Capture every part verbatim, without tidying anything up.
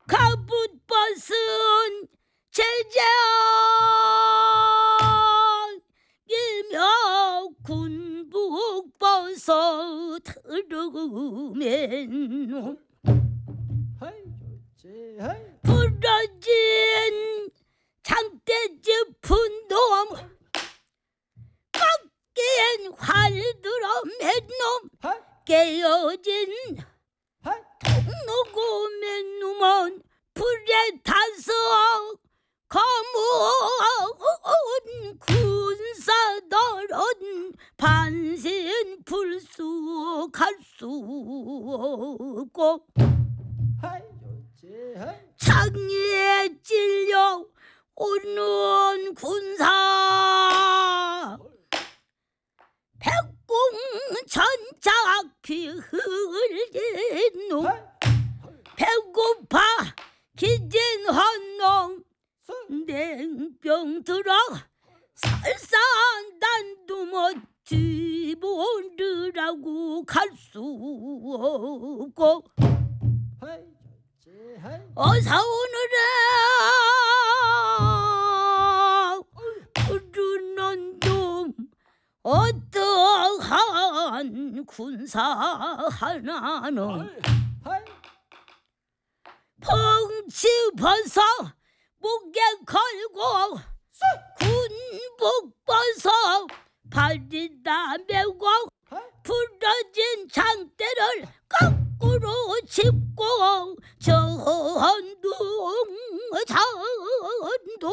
가붓벗은 제자 일며 군복벗어 들으면 부러진 장대집 푼놈 꺾인 활들어 맨놈 깨어진 통로고 맨놈은 불에 타서 검은 군사들은 반신 불수 갈 수 없고 창에 찔려 오는 군사 백공천작 피 흘린 놈 배고파 기진 헌놈 냉병 들어 설산단도 못 뒤보느라고 갈 수 없고 어서 오너라 부르는 놈 어떠한 군사 하나는 펑치 벗어 목에 걸고 군복 벗어 발에다 메고 부러진 장대를 거꾸로 짚고 전동 전동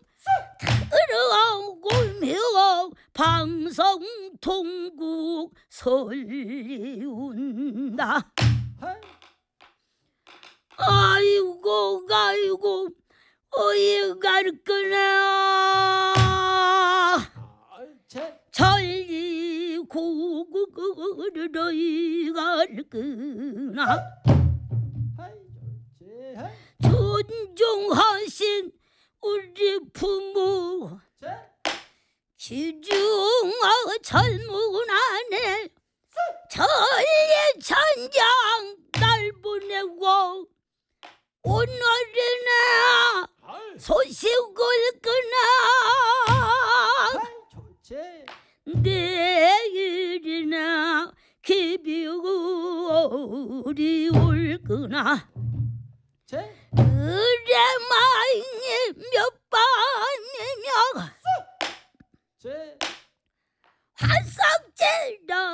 들어오며 방송통국 설리운다. 아이고 아이고 어이 갈거나 전리고구르러이 갈거나 존중하신 우리 부모 기중어 젊은 아내 전리천장 날 보내고 오늘이나 소식을 끄나 내일이나 기비울이 올 거나 그래 마이 몇 번이며 화석질러